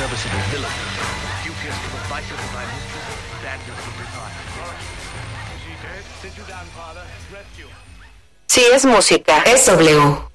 serviceable villain. Duteous to the vices of my mistress, Daniel will retire. Is he dead? Sit you down, father. Rest you. Si es música, es W.